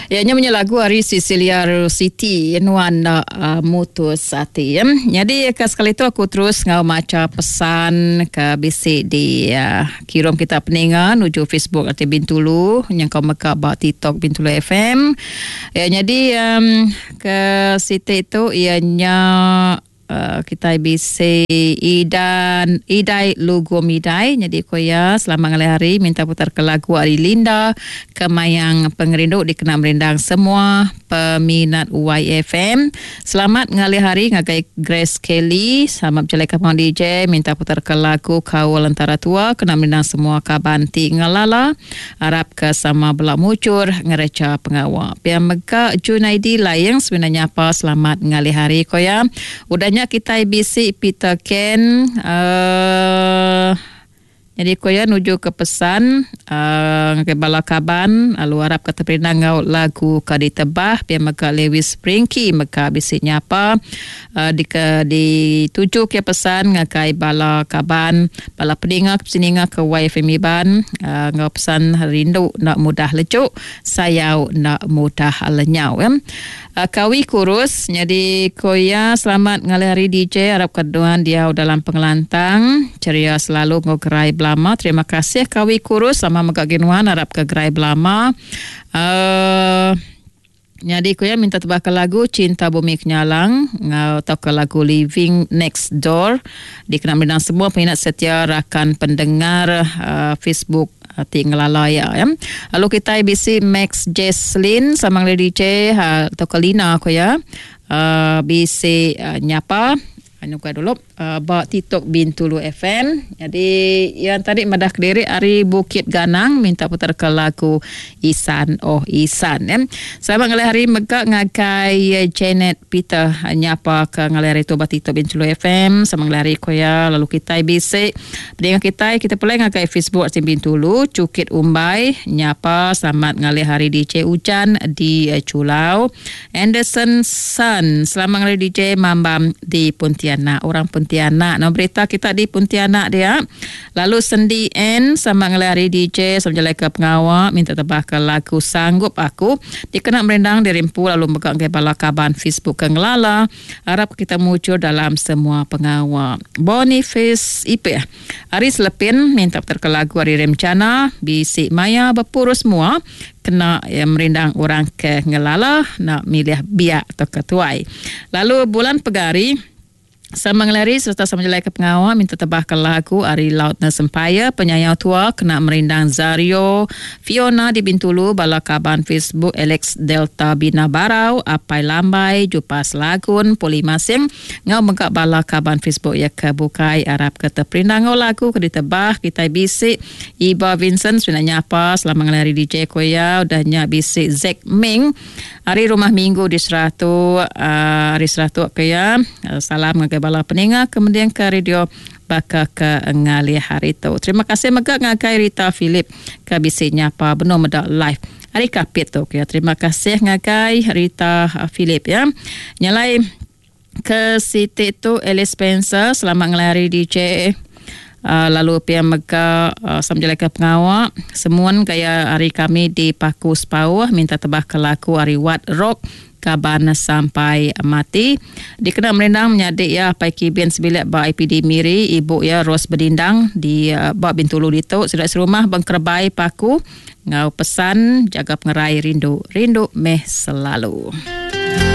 Ianya punya lagu hari Cecilia City Nuan mutus hati. Jadi sekali itu aku terus ngau maca pesan ke bisik di kirim kita peningan nuju Facebook Arti Bintulu yang kau meka ba TikTok Bintulu FM. Jadi ke situ itu ianya kita bisa idai logo midai. Jadi koya selama ngalih hari minta putar ke lagu Ari Linda kemayang pengerindu dikenal merindang semua peminat YFM. Selamat ngalih hari ngagai Grace Kelly sama berjalai kapang DJ minta putar ke lagu Kawal Antara Tua kena merindang semua kabanti ngalala harap ke sama belak mucur ngereca pengawal pihak mega Junaidi layang sebenarnya apa selamat ngalih hari koya udahnya kita bisi Peter Ken jadi koya nuju ke pesan ke balakaban lalu harap kata perinangau lagu kadi tebah pia maka Lewis Sprinky maka bisiknya apa di tuju ke pesan ngakai balakaban bala peninga pesinga ke YFM Iban ngau pesan rindu nak mudah lecuk sayau nak mudah lenyau kawi kurus jadi koya selamat ngalih hari DJ harap keduan dia dalam pengelantang ceria selalu ngogerai belama terima kasih kawi kurus sama megak ginuan harap ke gerai belama jadi koya minta tebak ke lagu Cinta Bumi Kenyalang atau ke lagu Living Next Door dikenal dengan semua peminat setia rakan pendengar Facebook Tinggalalaya ya. Lalu kita bisi Max Jesslyn sama DJ atau ke Lina koya bisi nyapa anu ka dulu ba TikTok Bintulu FM. Jadi yang tadi madah kediri Ari Bukit Ganang minta putar ke lagu Isan Isan ya. Selamat ngalih hari megak ngakai Janet Peter nyapa ke ngalih hari tu ba TikTok Bintulu FM sama ngalih hari koya lalu kita bisi dengan kita pulai ngakai Facebook Arti Bintulu Cukit Umbai nyapa selamat ngalih hari DJ Ujan di Culau Anderson Sun selamat ngalih DJ Mambam di Pontianak orang Pontianak no berita kita di Pontianak dia lalu Sendi N sama ngelari DJ sama jalai ke pengawal minta tebah ke lagu Sanggup Aku dikenal merendang di Rimpu lalu megak ke balakaban Facebook ke ngelala harap kita muncul dalam semua pengawal Boniface IP Ari Selepin minta putar ke lagu Ari Remcana Bisik Maya berpurus semua kena merindang orang ke ngelala nak milih biak atau ketuai lalu Bulan Pegari sama ngelari serta sama jelai ke pengawal minta tebah ke lagu Ari Lautna Sempaya penyayang tua kena merindang Zario Fiona di Bintulu balakaban Facebook Alex Delta Bina Barau Apai Lambai Jupas Lagun Poli Masing ngau megak balakaban Facebook ya kebukai Arab kata perindang lagu ke ditebah kita bisik Iba Vincent sebenarnya apa selama ngelari DJ koya udahnya bisik Zack Ming Hari Rumah Minggu di Seratu Hari Seratu kaya salam ngagai bala peninga kemudian ke radio baka ke ngalih hari tu terima kasih megak ngagai Rita Philip ke bisiknya apa benar medak live hari kapit tu kaya terima kasih ngagai Rita Philip ya nyalai ke situ tu Alice Spencer selamat ngelari DJ lalu pihak mega samjala ke pengawal semuan kaya hari kami di Pakus Pawah minta tebah ke lagu hari Wat Rock kaban sampai mati dikenal merendang menyadik ya Paiki Bian Sebilik ba IPD Miri ibu ya Ros Bedindang di ba Bintulu Dituk sudah serumah Bengkerbai Paku ngau pesan jaga pengerai rindu meh selalu.